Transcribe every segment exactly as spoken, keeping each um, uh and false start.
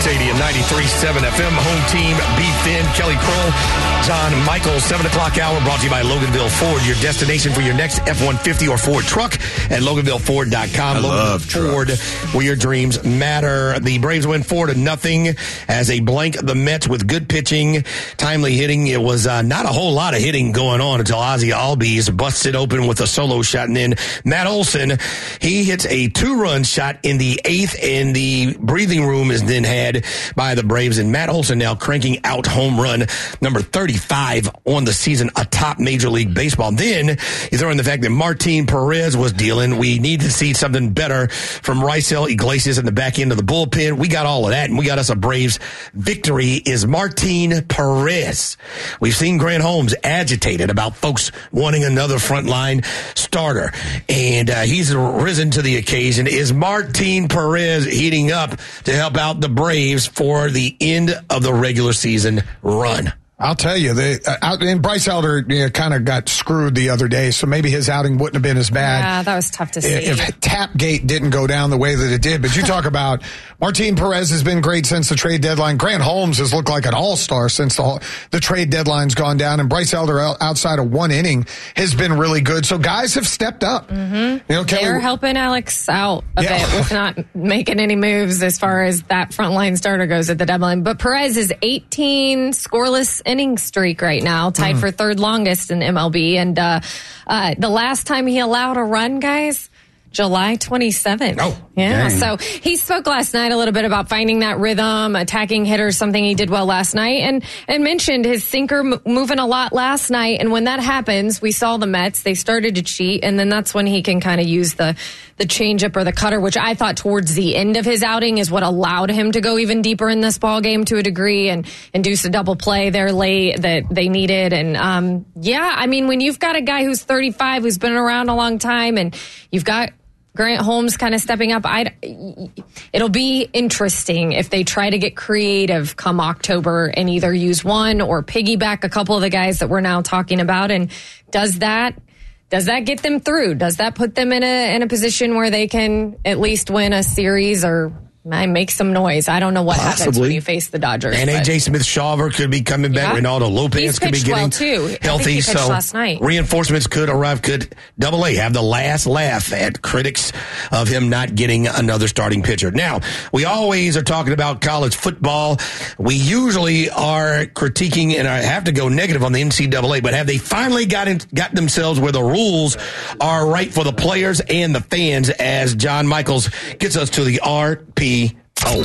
Stadium, ninety-three point seven F M, home team, B. Finn, Kelly Kroll, John Michaels, seven o'clock hour, brought to you by Loganville Ford, your destination for your next F one fifty or Ford truck at Loganville Ford dot com. I love Ford, trucks. where your dreams matter. The Braves win four to nothing as they blank the Mets with good pitching, timely hitting. It was uh, not a whole lot of hitting going on until Ozzie Albies busted open with a solo shot, and then Matt Olson, he hits a two-run shot in the eighth, and the breathing room is then had by the Braves, and Matt Olson now cranking out home run number thirty-five on the season atop Major League Baseball. Then you throw in the fact that Martin Perez was dealing. We need to see something better from Raisel Iglesias in the back end of the bullpen. We got all of that, and we got us a Braves victory. Is Martin Perez. We've seen Grant Holmes agitated about folks wanting another frontline starter, and uh, he's risen to the occasion. Is Martin Perez heating up to help out the Braves for the end of the regular season run? I'll tell you, they, uh, and Bryce Elder you know, kind of got screwed the other day, so maybe his outing wouldn't have been as bad. Yeah, that was tough to see. If Tapgate didn't go down the way that it did. But you talk about Martin Perez has been great since the trade deadline. Grant Holmes has looked like an all-star since the, the trade deadline's gone down. And Bryce Elder, outside of one inning, has been really good. So guys have stepped up. Mm-hmm. You know, Kelly, They're helping Alex out a Yeah. bit with not making any moves as far as that frontline starter goes at the deadline. But Perez is eighteen scoreless inning streak right now, tied mm. for third longest in M L B. And uh, uh, the last time he allowed a run, guys, July twenty-seventh. Oh, yeah. dang. So he spoke last night a little bit about finding that rhythm, attacking hitters, something he did well last night, and and mentioned his sinker m- moving a lot last night. And when that happens, we saw the Mets, they started to cheat, and then that's when he can kind of use the the changeup or the cutter, which I thought towards the end of his outing is what allowed him to go even deeper in this ball game to a degree and induce a double play there late that they needed. And um, yeah, I mean, when you've got a guy who's thirty-five, who's been around a long time, and you've got Grant Holmes kind of stepping up, I'd, it'll be interesting if they try to get creative come October and either use one or piggyback a couple of the guys that we're now talking about. And does that does that get them through? Does that put them in a in a position where they can at least win a series or make some noise? I don't know what Possibly. happens when you face the Dodgers. And A J Smith-Shawver could be coming back. Yeah. Ronaldo Lopez He's could be pitched getting well, too. I healthy. think he pitched so last night. reinforcements could arrive. Could Double A have the last laugh at critics of him not getting another starting pitcher? Now, we always are talking about college football. We usually are critiquing and I have to go negative on the N C double A, but have they finally got in, got themselves where the rules are right for the players and the fans, as John Michaels gets us to the R P O.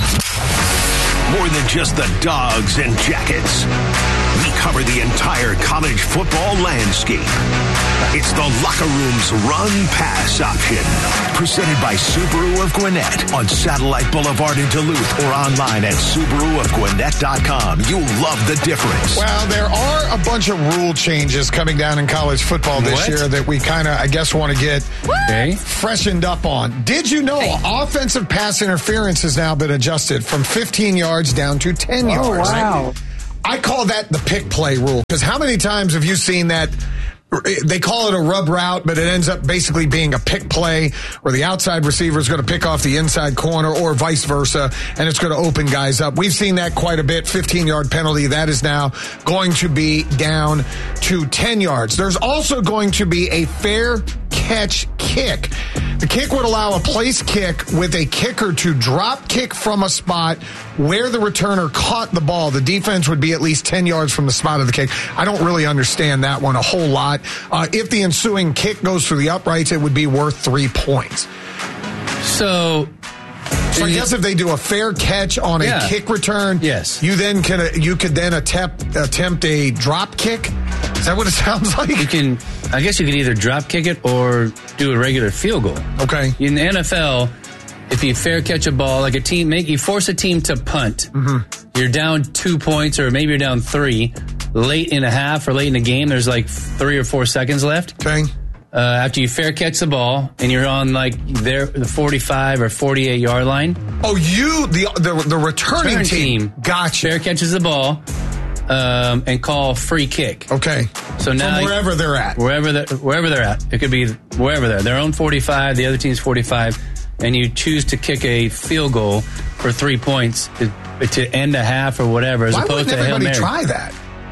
More than just the dogs and jackets. We cover the entire college football landscape. It's the Locker Room's Run Pass option. Presented by Subaru of Gwinnett on Satellite Boulevard in Duluth or online at Subaru of Gwinnett dot com. You'll love the difference. Well, there are a bunch of rule changes coming down in college football this What? year that we kind of, I guess, want to get Okay. freshened up on. Did you know Hey. offensive pass interference has now been adjusted from fifteen yards down to ten yards? wow. I call that the pick play rule, because how many times have you seen that? They call it a rub route, but it ends up basically being a pick play where the outside receiver is going to pick off the inside corner or vice versa, and it's going to open guys up. We've seen that quite a bit. fifteen-yard penalty. That is now going to be down to ten yards. There's also going to be a fair catch kick. The kick would allow a place kick with a kicker to drop kick from a spot where the returner caught the ball. The defense would be at least ten yards from the spot of the kick. I don't really understand that one a whole lot. Uh, if the ensuing kick goes through the uprights, it would be worth three points. So, So I guess if they do a fair catch on a Yeah. kick return, Yes. you then can uh, you could then attempt attempt a drop kick. Is that what it sounds like? you can, I guess you could either drop kick it or do a regular field goal. Okay. In the N F L, if you fair catch a ball, like a team, make you force a team to punt, mm-hmm. you're down two points or maybe you're down three late in a half or late in the game. There's like three or four seconds left. Okay. Uh, after you fair catch the ball and you're on like their the forty-five or forty-eight yard line. Oh, you the the, the returning Return team. team Gotcha. fair catches the ball um, and call free kick. Okay. So now From wherever they're at. wherever they're, wherever they're at, it could be wherever they're their own forty-five, the other team's forty-five. and you choose to kick a field goal for three points to, to end a half or whatever, as Why opposed wouldn't to Hail everybody Mary. try that?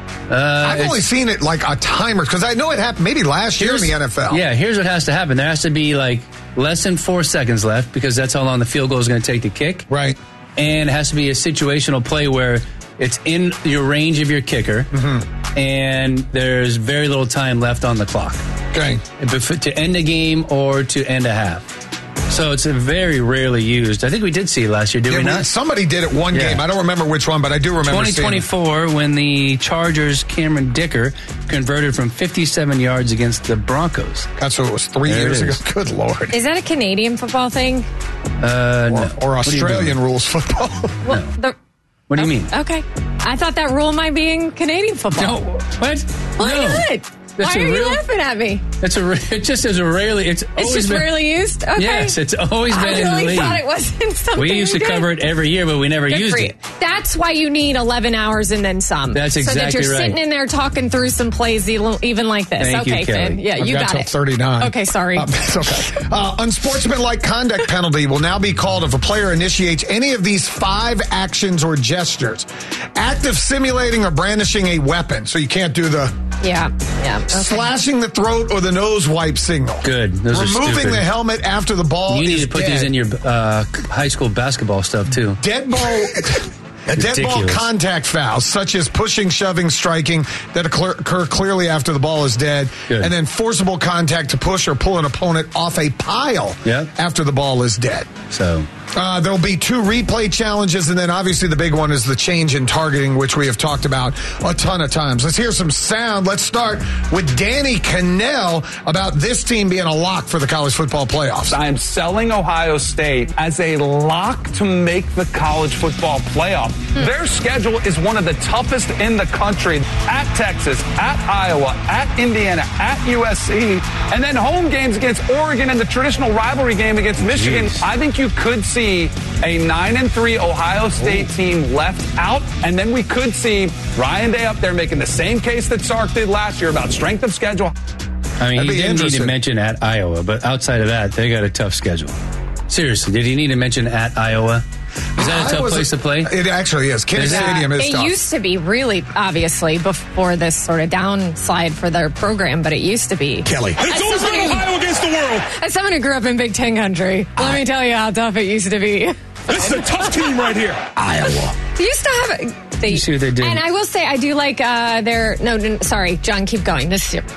Uh, I've only seen it like a timer because I know it happened maybe last year in the N F L. Yeah, here's what has to happen. There has to be like less than four seconds left because that's how long the field goal is going to take to kick. Right. And it has to be a situational play where it's in your range of your kicker, mm-hmm. and there's very little time left on the clock. Okay. To end a game or to end a half. So it's very rarely used. I think we did see it last year, did yeah, we we, not? somebody did it one Yeah. game. I don't remember which one, but I do remember twenty twenty-four, seeing it. when the Chargers' Cameron Dicker converted from fifty-seven yards against the Broncos. That's what it was three There years it ago. is. Good Lord. Is that a Canadian football thing? Uh, Or, no. or What are you Australian doing? rules football. Well, the, What do you mean? okay. I thought that rule might be in Canadian football. No. What? Why no. not? That's Why a are you real- laughing at me? It's a. It just is a rarely. It's, It's always just been, rarely used? Okay. Yes, it's always been I in the really league. thought it wasn't something We used to did. cover it every year, but we never Good used for you. it. That's why you need eleven hours and then some. That's So that exactly you're right. sitting in there talking through some plays e- even like this. Thank you, okay, Kelly. Finn. Yeah, I've you got got, till it. thirty-nine. Okay, sorry. Uh, it's okay. Uh, unsportsmanlike conduct penalty will now be called if a player initiates any of these five actions or gestures. Act of simulating or brandishing a weapon, so you can't do the yeah, yeah. Okay. slashing the throat or the nose wipe signal. Good. Those are Removing stupid. the helmet after the ball You need is to put dead. these in your uh, high school basketball stuff too. Dead ball. Dead ball Ridiculous. contact fouls, such as pushing, shoving, striking, that occur occur clearly after the ball is dead. Good. And then forcible contact to push or pull an opponent off a pile Yep. after the ball is dead. So Uh, there'll be two replay challenges, and then obviously the big one is the change in targeting, which we have talked about a ton of times. Let's hear some sound. Let's start with Danny Cannell about this team being a lock for the college football playoffs. I am selling Ohio State as a lock to make the college football playoff. Their schedule is one of the toughest in the country. At Texas, at Iowa, at Indiana, at U S C, and then home games against Oregon and the traditional rivalry game against Michigan. Jeez. I think you could see a nine and three Ohio State team left out, and then we could see Ryan Day up there making the same case that Sark did last year about strength of schedule. I mean, That'd he be didn't need to interesting. mention at Iowa, but outside of that, they got a tough schedule. Seriously, did he need to mention at Iowa? Is that a I tough was- place to play? It actually is. Kid Is it? Stadium is it tough. used to be really, obviously, before this sort of downslide for their program, but it used to be. Kelly. As someone, who, against the world. as someone who grew up in Big Ten country, let me tell you how tough it used to be. This is a tough team right here. Iowa. They used to have. They, You see what they did? And I will say, I do like uh, their. No, no, sorry, John, keep going. This is.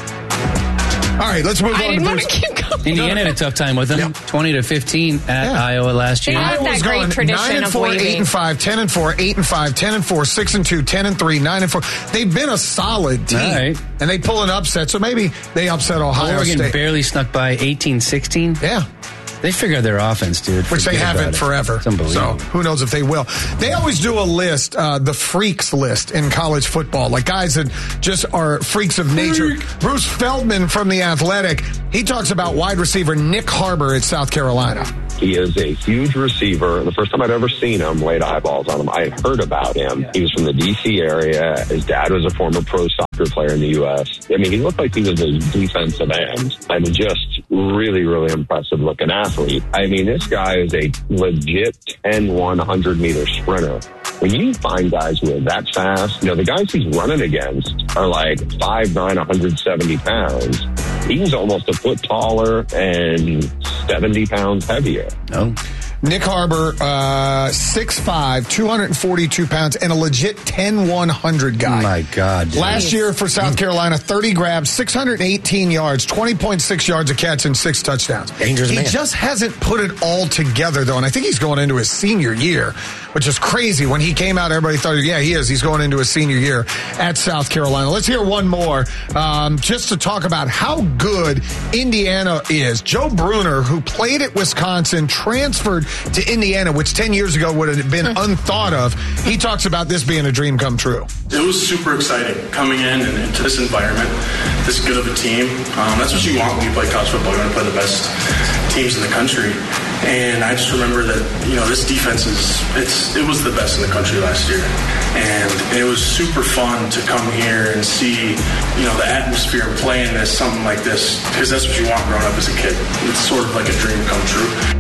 All right, let's move I on didn't to want to Bruce. keep going. Indiana had a tough time with them. Yeah. twenty to fifteen at Yeah. Iowa last year. They have that Iowa's great going tradition nine and of four, waiting. eight and five, ten and four, eight and five, ten and four, six and two, ten and three, nine and four. They've been a solid team, All right. and they pull an upset. So maybe they upset Ohio Oregon State. barely snuck by eighteen sixteen. Yeah, They figured out their offense, dude. which they Forget about haven't it. forever. It's So unbelievable. who knows if they will? They always do a list, uh, the freaks list in college football, like guys that just are freaks of nature. Bruce Feldman from The Athletic, he talks about wide receiver Nick Harbor at South Carolina. He is a huge receiver. The first time I'd ever seen him, laid eyeballs on him, I had heard about him. He was from the D C area. His dad was a former pro soccer player in the U S. I mean, he looked like he was a defensive end. I mean, just really, really impressive looking athlete. I mean, this guy is a legit ten one hundred meter sprinter. When you find guys who are that fast, you know, the guys he's running against are like five nine, one hundred seventy pounds. He's almost a foot taller and seventy pounds heavier. Oh. Nick Harbor, uh, six five, two hundred forty-two pounds, and a legit ten one hundred guy. Oh my God. dude. Last year for South Carolina, thirty grabs, six hundred eighteen yards, twenty point six yards a catch, and six touchdowns. Dangerous he man. just hasn't put it all together, though, and I think he's going into his senior year, which is crazy. When he came out, everybody thought, yeah, he is. He's going into his senior year at South Carolina. Let's hear one more um, just to talk about how good Indiana is. Joe Bruner, who played at Wisconsin, transferred to Indiana, which ten years ago would have been unthought of. He talks about this being a dream come true. It was super exciting coming in and into this environment, this good of a team. Um, that's what you want when you play college football. You want to play the best teams in the country. And I just remember that, you know, this defense is, it's, it was the best in the country last year. And it was super fun to come here and see, you know, the atmosphere and playing this, something like this, because that's what you want growing up as a kid. It's sort of like a dream come true.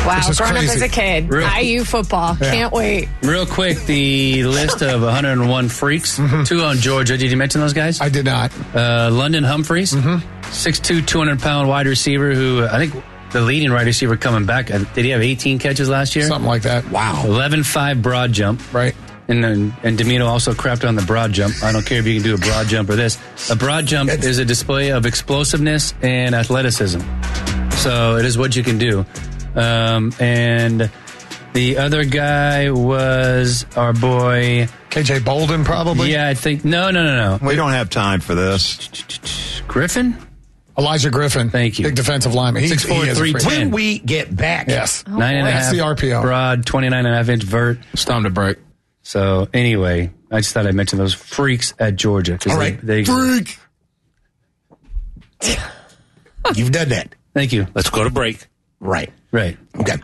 Wow, This is growing crazy. up as a kid, Real- I U football. Yeah. Can't wait. Real quick, the list of one hundred one freaks. Two on Georgia. Did you mention those guys? I did not. Uh, London Humphreys, six two, two hundred pound wide receiver who I think the leading wide receiver coming back. uh, Did he have eighteen catches last year? Something like that. Wow. eleven five broad jump. Right. And then, and Domino also crapped on the broad jump. I don't care if you can do a broad jump or this. A broad jump It's- is a display of explosiveness and athleticism. So it is what you can do. Um, and the other guy was our boy. K J Bolden, probably. Yeah, I think. No, no, no, no. We don't have time for this. Griffin? Elijah Griffin. Thank you. Big defensive lineman. He, Six four, he is a three freak. ten. When we get back, Yes. Nine and a That's half the R P O. broad, twenty-nine and a half inch vert. It's time to break. So anyway, I just thought I'd mention those freaks at Georgia. 'cause all right, They, they, freak. You've done that. thank you. Let's go to break. Right. Right. Okay.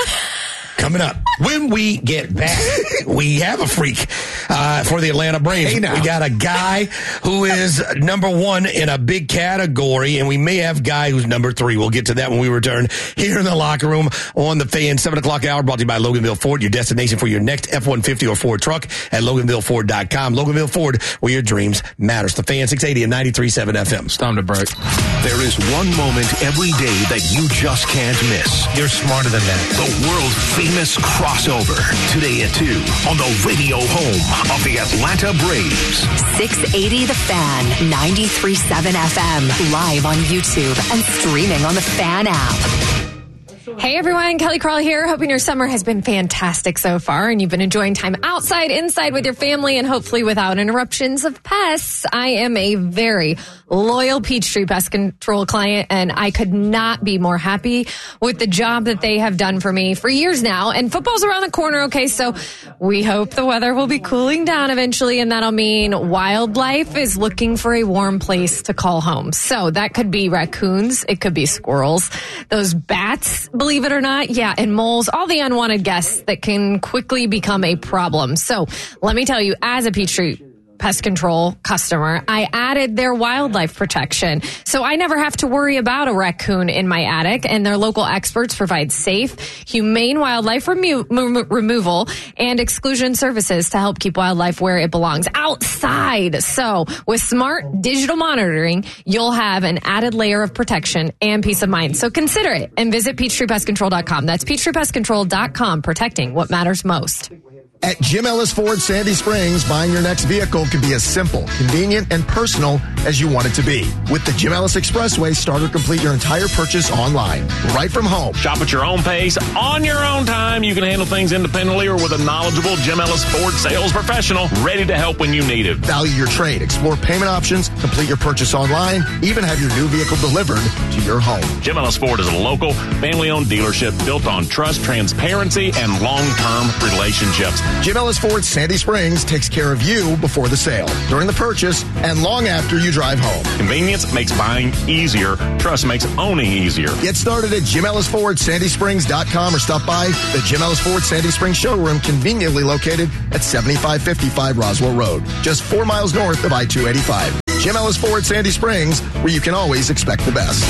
Coming up, when we get back, we have a freak uh, for the Atlanta Braves. Hey, now. We got a guy who is number one in a big category, and we may have a guy who's number three. We'll get to that when we return here in the locker room on the Fan seven o'clock hour, brought to you by Loganville Ford, your destination for your next F one fifty or Ford truck at Loganville Ford dot com. Loganville Ford, where your dreams matters. The Fan six eighty and ninety-three point seven F M. It's time to break. There is one moment every day that you just can't miss. You're smarter than that. The world famous crossover. Today at two on the radio home of the Atlanta Braves. six eighty The Fan, ninety-three point seven F M, live on YouTube and streaming on the Fan app. Hey everyone, Kelly Crawley here. Hoping your summer has been fantastic so far and you've been enjoying time outside, inside with your family and hopefully without interruptions of pests. I am a very loyal Peachtree Pest Control client and I could not be more happy with the job that they have done for me for years now. And football's around the corner, okay? So we hope the weather will be cooling down eventually and that'll mean wildlife is looking for a warm place to call home. So that could be raccoons, it could be squirrels, those bats, believe it or not, yeah, and moles, all the unwanted guests that can quickly become a problem. So let me tell you, as a Peachtree Pest Control customer, I added their wildlife protection. So I never have to worry about a raccoon in my attic, and their local experts provide safe, humane wildlife remo- remo- removal and exclusion services to help keep wildlife where it belongs, outside. So with smart digital monitoring, you'll have an added layer of protection and peace of mind. So consider it and visit Peachtree Pest Control dot com. That's Peachtree Pest Control dot com, protecting what matters most. At Jim Ellis Ford Sandy Springs, buying your next vehicle can be as simple, convenient, and personal as you want it to be. With the Jim Ellis Expressway, start or complete your entire purchase online, right from home. Shop at your own pace, on your own time. You can handle things independently or with a knowledgeable Jim Ellis Ford sales professional ready to help when you need it. Value your trade, explore payment options, complete your purchase online, even have your new vehicle delivered to your home. Jim Ellis Ford is a local, family-owned dealership built on trust, transparency, and long-term relationships. Jim Ellis Ford Sandy Springs takes care of you before the sale, during the purchase, and long after you drive home. Convenience makes buying easier. Trust makes owning easier. Get started at Jim Ellis Ford Sandy Springs dot com or stop by the Jim Ellis Ford Sandy Springs showroom, conveniently located at seventy-five fifty-five Roswell Road, just four miles north of I two eighty-five. Jim Ellis Ford Sandy Springs, where you can always expect the best.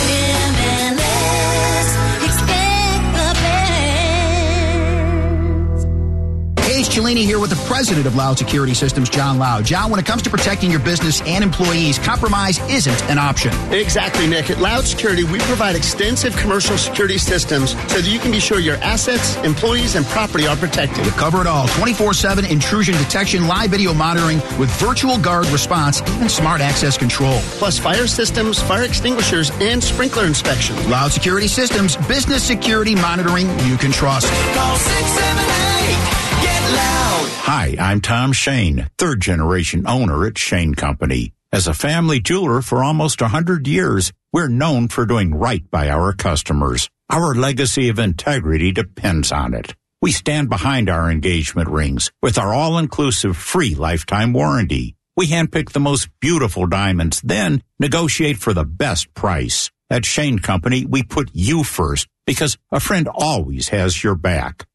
Hey, it's Cellini here with the president of Loud Security Systems, John Loud. John, when it comes to protecting your business and employees, compromise isn't an option. Exactly, Nick. At Loud Security, we provide extensive commercial security systems so that you can be sure your assets, employees, and property are protected. We cover it all. twenty-four seven intrusion detection, live video monitoring with virtual guard response, even smart access control. Plus fire systems, fire extinguishers, and sprinkler inspection. Loud Security Systems, business security monitoring you can trust. Call six seven eight, get loud. Hi, I'm Tom Shane, third generation owner at Shane Company. As a family jeweler for almost one hundred years, we're known for doing right by our customers. Our legacy of integrity depends on it. We stand behind our engagement rings with our all-inclusive free lifetime warranty. We handpick the most beautiful diamonds, then negotiate for the best price. At Shane Company, we put you first because a friend always has your back.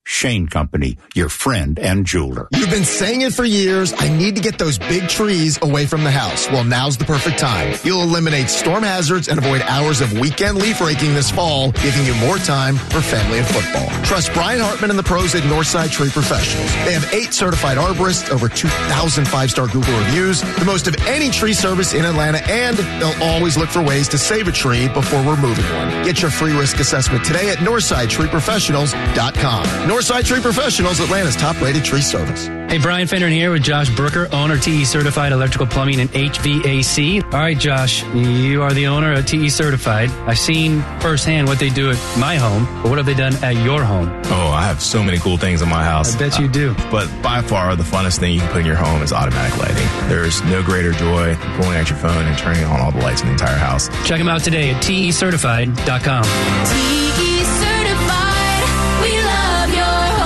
Shane Company, your friend and jeweler. You've been saying it for years. I need to get those big trees away from the house. Well, now's the perfect time. You'll eliminate storm hazards and avoid hours of weekend leaf raking this fall, giving you more time for family and football. Trust Brian Hartman and the pros at Northside Tree Professionals. They have eight certified arborists, over two thousand five-star Google reviews, the most of any tree service in Atlanta, and they'll always look for ways to save a tree before removing one. Get your free risk assessment today at northside tree professionals dot com. Northside Tree Professionals, Atlanta's top-rated tree service. Hey, Brian Fender here with Josh Brooker, owner, T E Certified Electrical Plumbing and H V A C. All right, Josh, you are the owner of T E Certified. I've seen firsthand what they do at my home, but what have they done at your home? Oh, I have so many cool things in my house. I bet you do. Uh, but by far, the funnest thing you can put in your home is automatic lighting. There's no greater joy than pulling out your phone and turning on all the lights in the entire house. Check them out today at T E certified dot com. T E Certified, we love your home.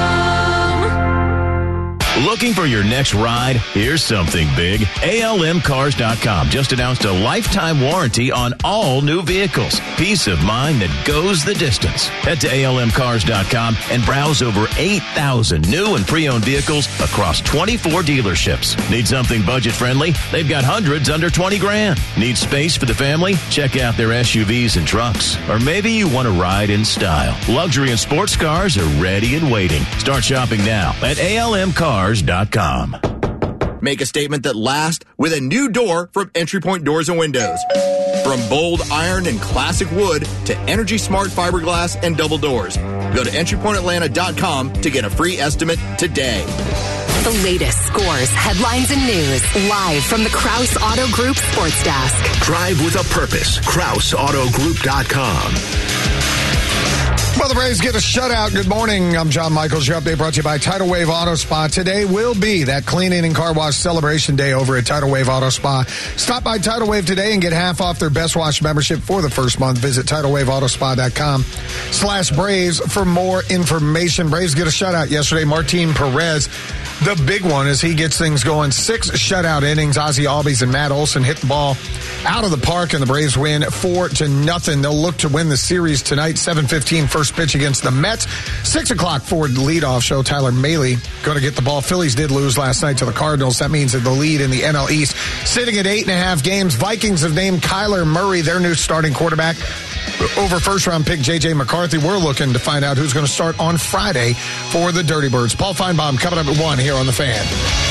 Looking for your next ride? Here's something big. A L M cars dot com just announced a lifetime warranty on all new vehicles. Peace of mind that goes the distance. Head to A L M cars dot com and browse over eight thousand new and pre-owned vehicles across twenty-four dealerships. Need something budget-friendly? They've got hundreds under twenty grand. Need space for the family? Check out their S U Vs and trucks. Or maybe you want to ride in style. Luxury and sports cars are ready and waiting. Start shopping now at A L M cars dot com. Make a statement that lasts with a new door from Entry Point Doors and Windows. From bold iron and classic wood to energy smart fiberglass and double doors. Go to entry point atlanta dot com to get a free estimate today. The latest scores, headlines, and news live from the Kraus Auto Group Sports Desk. Drive with a purpose. Kraus Auto Group dot com. Well, the Braves get a shutout. Good morning. I'm John Michaels. Your update brought to you by Tidal Wave Auto Spa. Today will be that cleaning and car wash celebration day over at Tidal Wave Auto Spa. Stop by Tidal Wave today and get half off their Best Wash membership for the first month. Visit tidal wave auto spa dot com slash Braves for more information. Braves get a shutout yesterday. Martin Perez, the big one, as he gets things going. Six shutout innings. Ozzie Albies and Matt Olson hit the ball out of the park, and the Braves win four to nothing. They'll look to win the series tonight. seven fifteen first pitch against the Mets. Six o'clock for the leadoff show. Tyler Mahle going to get the ball. Phillies did lose last night to the Cardinals. That means that the lead in the N L East sitting at eight and a half games. Vikings have named Kyler Murray their new starting quarterback over first round pick J J McCarthy. We're looking to find out who's going to start on Friday for the Dirty Birds. Paul Feinbaum coming up at one here on The Fan.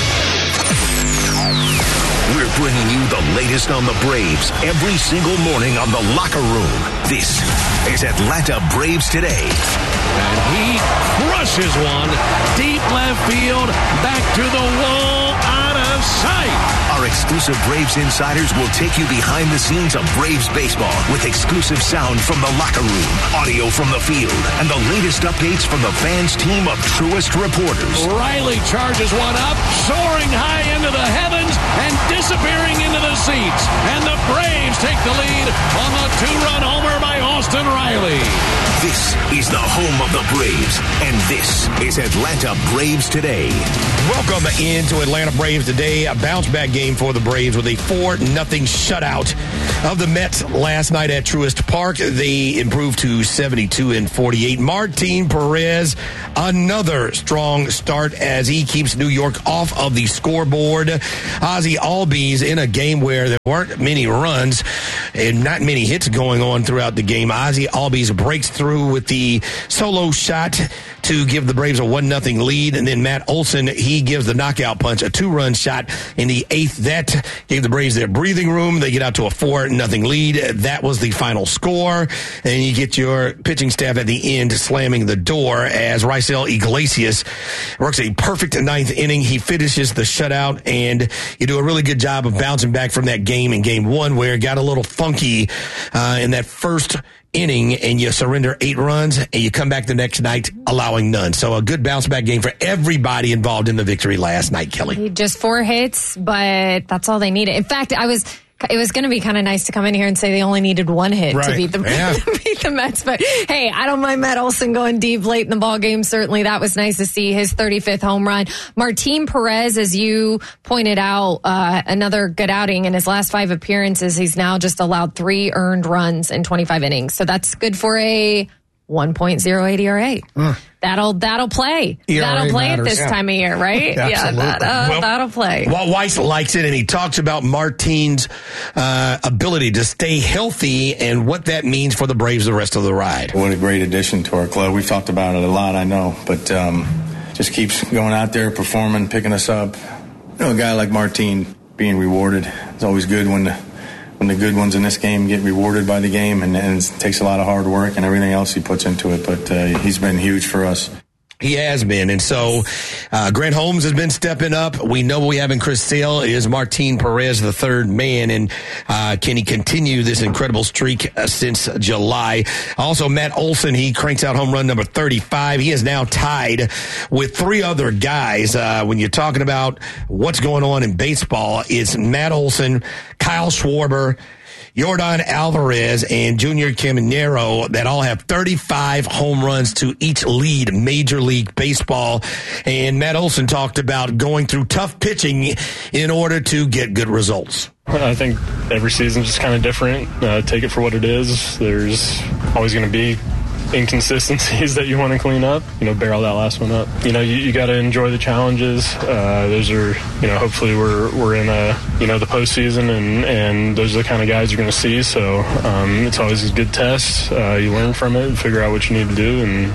We're bringing you the latest on the Braves every single morning on The Locker Room. This is Atlanta Braves Today. And he crushes one deep left field, back to the wall, out of sight. Our exclusive Braves insiders will take you behind the scenes of Braves baseball with exclusive sound from the locker room, audio from the field, and the latest updates from the fans' team of truest reporters. Riley charges one up, soaring high into the heavens and disappearing into the seats. And the Braves take the lead on a two-run homer by Austin Riley. This is the home of the Braves, and this is Atlanta Braves Today. Welcome into Atlanta Braves Today. A bounce-back game for the Braves with a four nothing shutout of the Mets last night at Truist Park. They improved to seventy-two and forty-eight. Martin Perez, another strong start as he keeps New York off of the scoreboard. Ozzie Albies in a game where there weren't many runs and not many hits going on throughout the game. Ozzie Albies breaks through with the solo shot to give the Braves a one nothing lead, and then Matt Olson, he gives the knockout punch, a two-run shot in the eighth. That gave the Braves their breathing room. They get out to a four nothing lead. That was the final score, and you get your pitching staff at the end slamming the door as Raisel Iglesias works a perfect ninth inning. He finishes the shutout, and you do a really good job of bouncing back from that game in game one where it got a little funky uh, in that first inning, and you surrender eight runs, and you come back the next night allowing none. So a good bounce-back game for everybody involved in the victory last night, Kelly. Just four hits, but that's all they needed. In fact, I was... It was going to be kind of nice to come in here and say they only needed one hit right. to beat the, yeah. to beat the Mets. But, hey, I don't mind Matt Olson going deep late in the ball game. Certainly, that was nice to see his thirty-fifth home run. Martin Perez, as you pointed out, uh, another good outing. In his last five appearances, he's now just allowed three earned runs in twenty-five innings. So that's good for a one point oh eight E R A. Mm. That'll that'll play. E R A that'll play matters. at this Yeah. time of year, right? Yeah, yeah, absolutely. that, uh, Well, that'll play. Walt Weiss likes it, and he talks about Martine's uh, ability to stay healthy and what that means for the Braves the rest of the ride. What a great addition to our club. We've talked about it a lot, I know, but um, just keeps going out there, performing, picking us up. You know, a guy like Martine being rewarded. It's always good when the when the good ones in this game get rewarded by the game, and, and it takes a lot of hard work and everything else he puts into it. But uh, he's been huge for us. He has been. And so uh, Grant Holmes has been stepping up. We know what we have in Chris Sale is Martin Perez, the third man. And uh, can he continue this incredible streak uh, since July? Also, Matt Olson, he cranks out home run number thirty-five. He is now tied with three other guys. Uh, when you're talking about what's going on in baseball, it's Matt Olson, Kyle Schwarber, Yordan Alvarez, and Junior Caminero that all have thirty-five home runs to each lead Major League Baseball. And Matt Olson talked about going through tough pitching in order to get good results. I think every season's just kind of different. Uh, take it for what it is. There's always going to be inconsistencies that you want to clean up, you know, barrel that last one up. You know, you, you got to enjoy the challenges. Uh, those are, you know, hopefully we're we're in a, you know, the postseason, and, and those are the kind of guys you're going to see. So um, it's always a good test. Uh, you learn from it and figure out what you need to do. And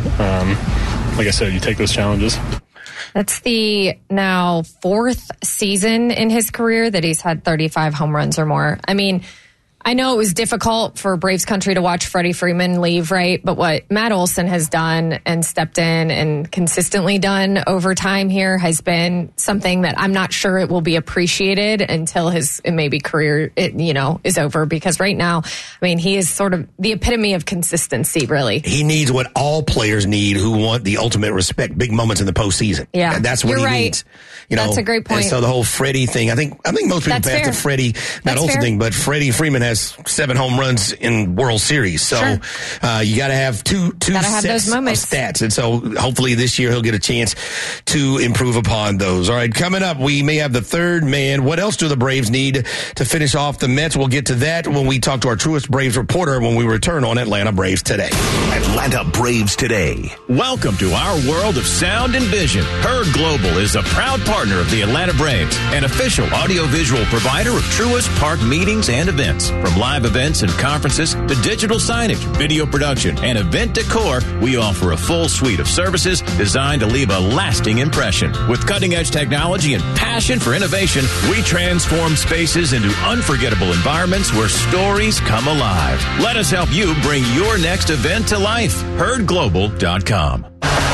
um, like I said, you take those challenges. That's the now fourth season in his career that he's had thirty-five home runs or more. I mean, I know it was difficult for Braves country to watch Freddie Freeman leave, right? But what Matt Olson has done and stepped in and consistently done over time here has been something that I'm not sure it will be appreciated until his maybe career, it, you know, is over. Because right now, I mean, he is sort of the epitome of consistency, really. He needs what all players need who want the ultimate respect, big moments in the postseason. Yeah, And that's what you're he right. needs. You know, That's a great point. And so the whole Freddie thing, I think I think most people That's pass fair. the Freddie, Matt That's Olson fair. thing, but Freddie Freeman has seven home runs in World Series. So Sure. uh, you got to have two two Gotta have sets those moments. of stats. And so hopefully this year he'll get a chance to improve upon those. All right, coming up, we may have the third man. What else do the Braves need to finish off the Mets? We'll get to that when we talk to our truest Braves reporter when we return on Atlanta Braves Today. Atlanta Braves Today. Welcome to our world of sound and vision. Herd Global is a proud partner of the Atlanta Braves, an official audiovisual provider of Truist Park meetings and events. From live events and conferences to digital signage, video production, and event decor, we offer a full suite of services designed to leave a lasting impression. With cutting-edge technology and passion for innovation, we transform spaces into unforgettable environments where stories come alive. Let us help you bring your next event to life. herd global dot com.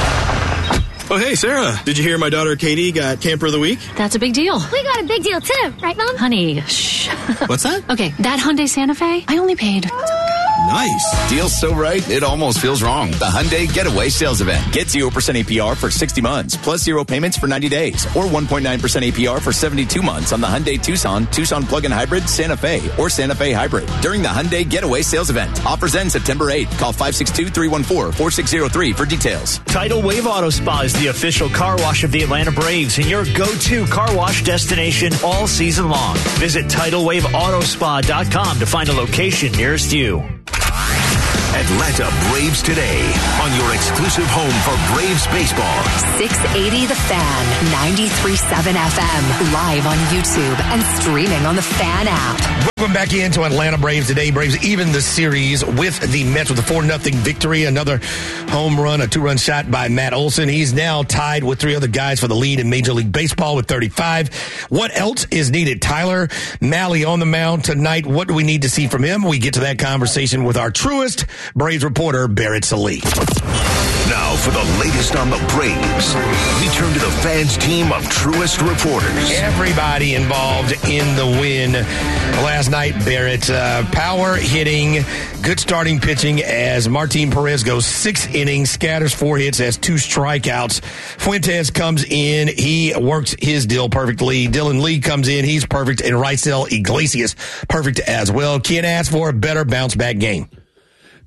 Oh, hey, Sarah. Did you hear my daughter Katie got Camper of the Week? That's a big deal. We got a big deal too, right, Mom? Honey, shh. What's that? Okay, that Hyundai Santa Fe, I only paid. Nice. Deal's so right, it almost feels wrong. The Hyundai Getaway Sales Event. Get zero percent A P R for sixty months, plus zero payments for ninety days, or one point nine percent A P R for seventy-two months on the Hyundai Tucson, Tucson Plug-in Hybrid, Santa Fe, or Santa Fe Hybrid during the Hyundai Getaway Sales Event. Offers end September eighth. Call five six two, three one four, four six zero three for details. Tidal Wave Auto Spa is the official car wash of the Atlanta Braves and your go-to car wash destination all season long. Visit tidal wave auto spa dot com to find a location nearest you. Atlanta Braves Today on your exclusive home for Braves baseball. six eighty The Fan, ninety-three point seven F M, live on YouTube and streaming on the Fan app. Welcome back into Atlanta Braves Today. Braves even the series with the Mets with a four nothing victory. Another home run, a two-run shot by Matt Olson. He's now tied with three other guys for the lead in Major League Baseball with thirty-five. What else is needed? Tyler Mahle on the mound tonight. What do we need to see from him? We get to that conversation with our truest Braves reporter, Barrett Sallee. Now for the latest on the Braves, we turn to the Fans team of truest reporters. Everybody involved in the win last night, Barrett. Uh, power hitting, good starting pitching as Martin Perez goes six innings, scatters four hits, has two strikeouts. Fuentes comes in. He works his deal perfectly. Dylan Lee comes in. He's perfect. And Raisel Iglesias, perfect as well. Can't ask for a better bounce-back game.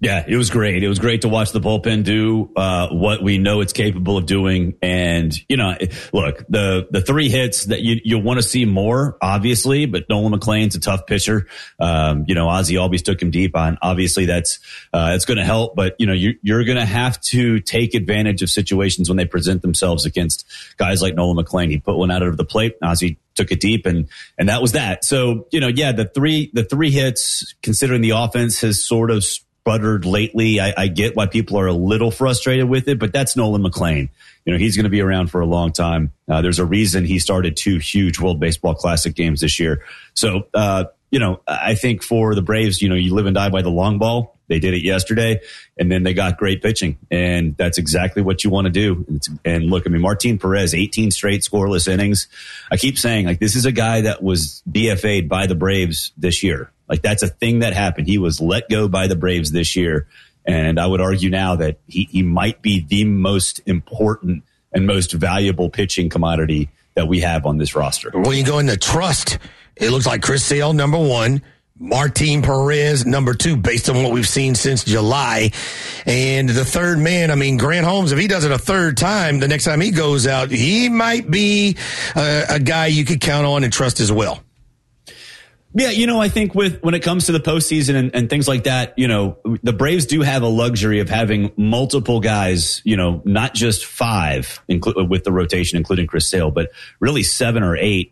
Yeah, it was great. It was great to watch the bullpen do uh, what we know it's capable of doing. And, you know, look, the the three hits that you, you'll want to see more, obviously, but Nolan McLean's a tough pitcher. Um, you know, Ozzie Albies took him deep on. Obviously, that's uh, it's going to help. But, you know, you, you're going to have to take advantage of situations when they present themselves against guys like Nolan McLean. He put one out of the plate. Ozzie took it deep, and and that was that. So, you know, yeah, the three the three hits, considering the offense has sort of sputtered lately. I, I get why people are a little frustrated with it, but that's Nolan McLean. You know, he's going to be around for a long time. Uh, there's a reason he started two huge World Baseball Classic games this year. So, uh, you know, I think for the Braves, you know, you live and die by the long ball. They did it yesterday, and then they got great pitching, and that's exactly what you want to do. It's, and look, I mean, Martin Perez, eighteen straight scoreless innings. I keep saying, like, this is a guy that was D F A'd by the Braves this year. Like, that's a thing that happened. He was let go by the Braves this year, and I would argue now that he, he might be the most important and most valuable pitching commodity that we have on this roster. When you go into trust, it looks like Chris Sale, number one. Martin Perez, number two, based on what we've seen since July. And the third man, I mean, Grant Holmes, if he does it a third time, the next time he goes out, he might be a, a guy you could count on and trust as well. Yeah, you know, I think with when it comes to the postseason and, and things like that, you know, the Braves do have a luxury of having multiple guys, you know, not just five inclu- with the rotation, including Chris Sale, but really seven or eight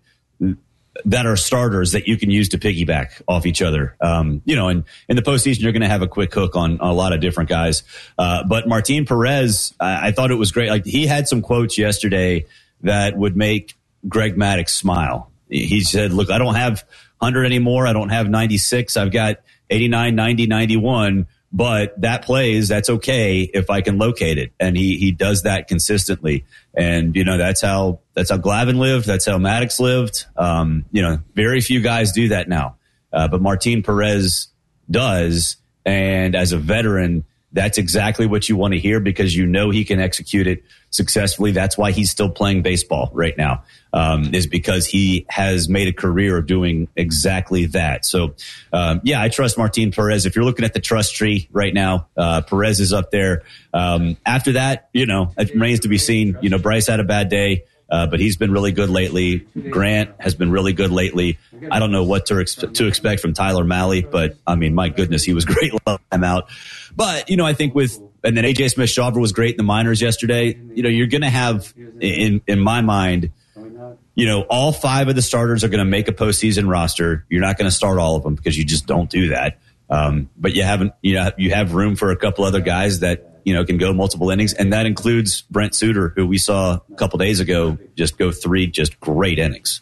that are starters that you can use to piggyback off each other. Um, you know, and in the postseason, you're going to have a quick hook on, on a lot of different guys. Uh, but Martin Perez, I, I thought it was great. Like, he had some quotes yesterday that would make Greg Maddux smile. He said, look, I don't have one hundred anymore. I don't have ninety-six. I've got eighty-nine, ninety, ninety-one. But that plays, that's okay if I can locate it. And he he does that consistently. And, you know, that's how that's how Glavine lived. That's how Maddux lived. Um, you know, very few guys do that now. Uh, but Martin Perez does. And as a veteran, that's exactly what you want to hear, because you know he can execute it successfully. That's why he's still playing baseball right now, um, is because he has made a career of doing exactly that. So, um, yeah, I trust Martin Perez. If you're looking at the trust tree right now, uh, Perez is up there. Um, after that, you know, it remains to be seen. You know, Bryce had a bad day. Uh, but he's been really good lately. Grant has been really good lately. I don't know what to, ex- to expect from Tyler Mahle, but I mean, my goodness, he was great last time out. But, you know, I think with, and then A J Smith-Shawver was great in the minors yesterday. You know, you're going to have, in, in my mind, you know, all five of the starters are going to make a postseason roster. You're not going to start all of them because you just don't do that. Um, but you haven't, you know, you have room for a couple other guys that, you know, can go multiple innings. And that includes Brent Suter, who we saw a couple days ago just go three just great innings.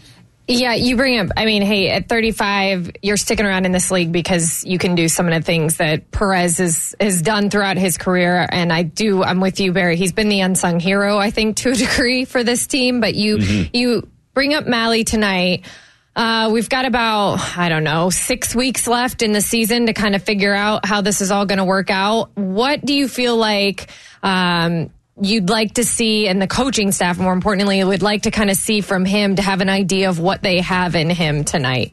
Yeah, you bring up, I mean, hey, at thirty-five, you're sticking around in this league because you can do some of the things that Perez has, has done throughout his career. And I do, I'm with you, Barry. He's been the unsung hero, I think, to a degree for this team. But you, mm-hmm. you bring up Mahle tonight. Uh, we've got about, I don't know, six weeks left in the season to kind of figure out how this is all going to work out. What do you feel like um, you'd like to see, and the coaching staff, more importantly, would like to kind of see from him to have an idea of what they have in him tonight?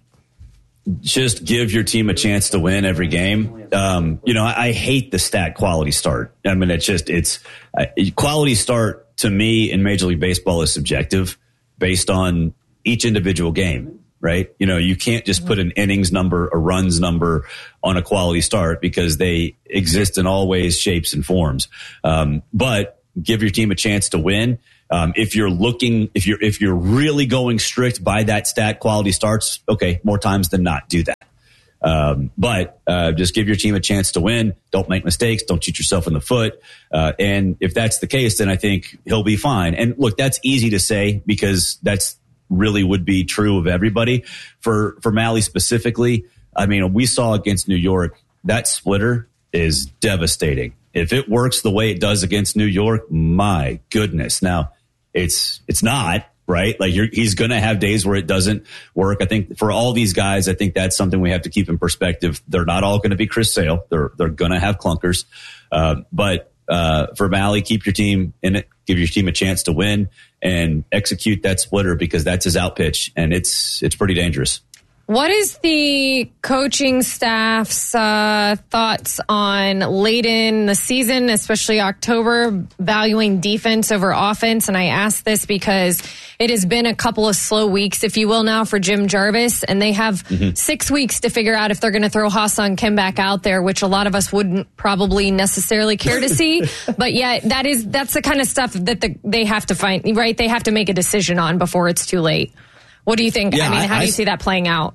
Just give your team a chance to win every game. Um, you know, I, I hate the stat quality start. I mean, it's just, it's uh, quality start to me in Major League Baseball is subjective based on each individual game. Right? You know, you can't just put an innings number, a runs number on a quality start because they exist in all ways, shapes, and forms. Um, but give your team a chance to win. Um, if you're looking, if you're, if you're really going strict by that stat, quality starts, okay, more times than not, do that. Um, but, uh, just give your team a chance to win. Don't make mistakes. Don't shoot yourself in the foot. Uh, and if that's the case, then I think he'll be fine. And look, that's easy to say because that's, really would be true of everybody. For for Mahle specifically, I mean, we saw against New York, that splitter is devastating. If it works the way it does against New York, my goodness. Now, it's it's not, right? Like you're, he's going to have days where it doesn't work. I think for all these guys, I think that's something we have to keep in perspective. They're not all going to be Chris Sale. They're they're going to have clunkers. Uh, but uh, for Mahle, keep your team in it. Give your team a chance to win and execute that splitter because that's his out pitch, and it's it's pretty dangerous. What is the coaching staff's uh, thoughts on late in the season, especially October, valuing defense over offense? And I ask this because it has been a couple of slow weeks, if you will, now for Jim Jarvis, and they have mm-hmm. six weeks to figure out if they're going to throw Hassan Kim back out there, which a lot of us wouldn't probably necessarily care to see. But yeah, that is that's the kind of stuff that the, they have to find, right? They have to make a decision on before it's too late. What do you think? Yeah, I mean, how I, do you see that playing out?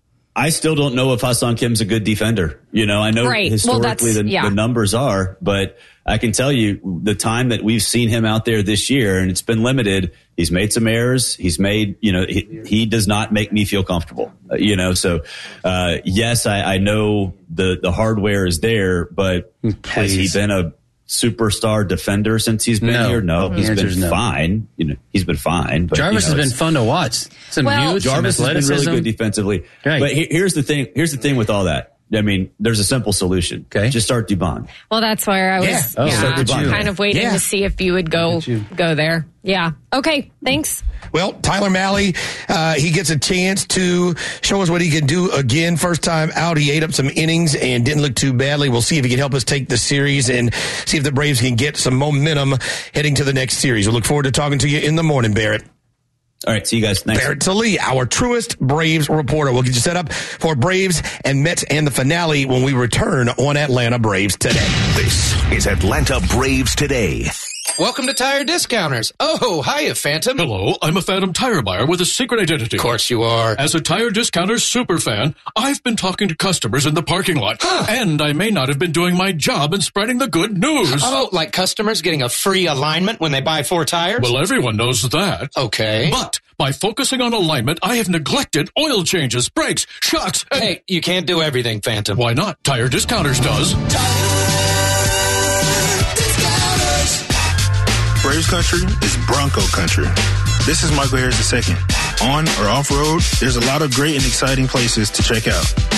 I still don't know if Hassan Kim's a good defender. You know, I know right. historically well, the, yeah. the numbers are, but I can tell you the time that we've seen him out there this year, and it's been limited, he's made some errors. He's made, you know, he, he does not make me feel comfortable, uh, you know, so, uh, yes, I, I know the, the hardware is there, but Please. has he been a superstar defender since he's been no. here? No, he's been no. fine. You know, he's been fine. But, Jarvis you know, has been fun to watch. Some well, youth, Jarvis some has been really good defensively. Right. But he, here's the thing. Here's the thing with all that. I mean, there's a simple solution. Okay, just start Dubon. Well, that's where I was yeah. Oh, yeah, kind of waiting yeah. to see if you would go go there. Yeah. Okay. Thanks. Well, Tyler Malley, uh, he gets a chance to show us what he can do again. First time out, he ate up some innings and didn't look too badly. We'll see if he can help us take the series and see if the Braves can get some momentum heading to the next series. We'll look forward to talking to you in the morning, Barrett. All right, see you guys next. Barrett Sallee, our truest Braves reporter. We'll get you set up for Braves and Mets and the finale when we return on Atlanta Braves Today. This is Atlanta Braves Today. Welcome to Tire Discounters. Oh, hiya, Phantom. Hello, I'm a Phantom tire buyer with a secret identity. Of course you are. As a Tire Discounters superfan, I've been talking to customers in the parking lot. Huh. And I may not have been doing my job in spreading the good news. Oh, like customers getting a free alignment when they buy four tires? Well, everyone knows that. Okay. But by focusing on alignment, I have neglected oil changes, brakes, shocks, and... Hey, you can't do everything, Phantom. Why not? Tire Discounters does. Braves country is Bronco country. This is Michael Harris the second. On or off road, there's a lot of great and exciting places to check out.